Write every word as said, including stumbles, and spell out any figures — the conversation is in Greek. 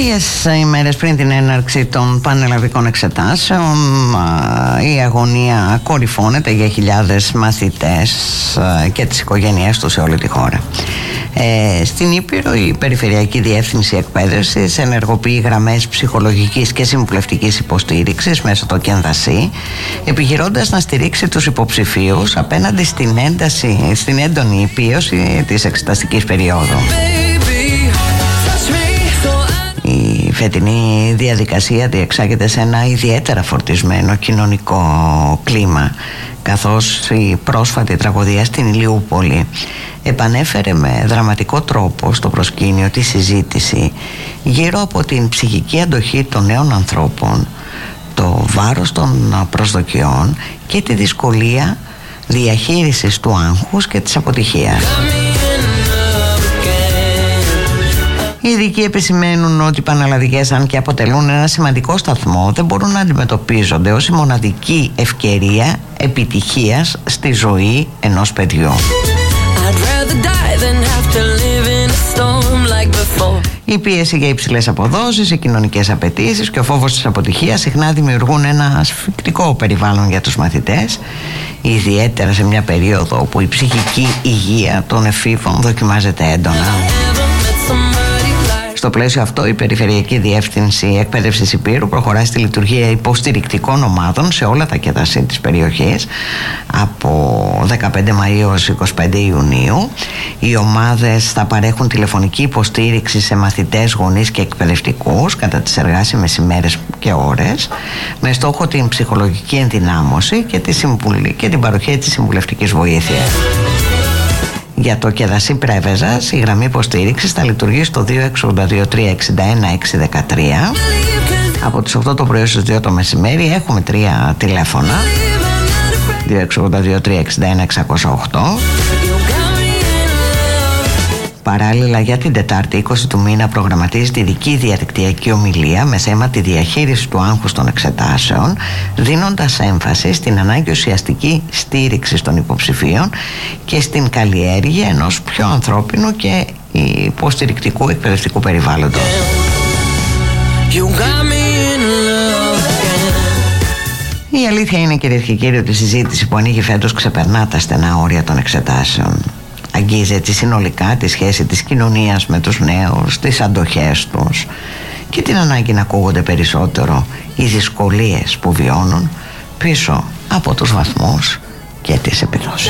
Λίγες ημέρες πριν την έναρξη των πανελλαδικών εξετάσεων, η αγωνία κορυφώνεται για χιλιάδες μαθητές και τις οικογένειές τους σε όλη τη χώρα. Ε, στην Ήπειρο, η Περιφερειακή Διεύθυνση Εκπαίδευσης ενεργοποιεί γραμμές ψυχολογικής και συμβουλευτικής υποστήριξης μέσω το ΚΕΝΔΑΣΥ, επιχειρώντας να στηρίξει τους υποψηφίους απέναντι στην ένταση, στην έντονη πίεση της εξεταστικής περίοδου. Η φετινή διαδικασία διεξάγεται σε ένα ιδιαίτερα φορτισμένο κοινωνικό κλίμα, καθώς η πρόσφατη τραγωδία στην Ηλιούπολη επανέφερε με δραματικό τρόπο στο προσκήνιο τη συζήτηση γύρω από την ψυχική αντοχή των νέων ανθρώπων, το βάρος των προσδοκιών και τη δυσκολία διαχείρισης του άγχους και της αποτυχίας. Οι ειδικοί επισημαίνουν ότι οι πανελλαδικές, αν και αποτελούν ένα σημαντικό σταθμό, δεν μπορούν να αντιμετωπίζονται ως η μοναδική ευκαιρία επιτυχίας στη ζωή ενός παιδιού. Η πίεση για υψηλές αποδόσεις, οι κοινωνικές απαιτήσεις και ο φόβος της αποτυχίας συχνά δημιουργούν ένα ασφυκτικό περιβάλλον για τους μαθητές, ιδιαίτερα σε μια περίοδο όπου η ψυχική υγεία των εφήβων δοκιμάζεται έντονα. Στο πλαίσιο αυτό, η Περιφερειακή Διεύθυνση Εκπαίδευσης Ηπείρου προχωρά στη λειτουργία υποστηρικτικών ομάδων σε όλα τα ΚΕΔΑΣΥ της περιοχής από δεκαπέντε Μαΐου έως είκοσι πέντε Ιουνίου. Οι ομάδες θα παρέχουν τηλεφωνική υποστήριξη σε μαθητές, γονείς και εκπαιδευτικούς κατά τις εργάσιμες ημέρες και ώρες, με στόχο την ψυχολογική ενδυνάμωση και, τη συμβουλή, και την παροχή της συμβουλευτικής βοήθειας. Για το ΚΕΔΑΣΥ Πρέβεζας, η γραμμή υποστήριξης θα λειτουργεί στο δύο έξι ογδόντα δύο τρία εξήντα ένα έξι δεκατρία. Από τις οκτώ το πρωί στις δύο το μεσημέρι έχουμε τρία τηλέφωνα: δύο έξι ογδόντα δύο τρία εξήντα ένα εξακόσια οκτώ. Παράλληλα, για την Τετάρτη είκοσι του μήνα προγραμματίζεται ειδική διαδικτυακή ομιλία με θέμα τη διαχείριση του άγχους των εξετάσεων, δίνοντας έμφαση στην ανάγκη ουσιαστική στήριξη των υποψηφίων και στην καλλιέργεια ενός πιο ανθρώπινου και υποστηρικτικού εκπαιδευτικού περιβάλλοντος. Η αλήθεια είναι, κυρίες και κύριοι, ότι η συζήτηση που ανοίγει φέτος ξεπερνά τα στενά όρια των εξετάσεων. Αγγίζει συνολικά τη σχέση της κοινωνίας με τους νέους, τις αντοχές τους και την ανάγκη να ακούγονται περισσότερο οι δυσκολίες που βιώνουν πίσω από τους βαθμούς και τις επιδόσεις.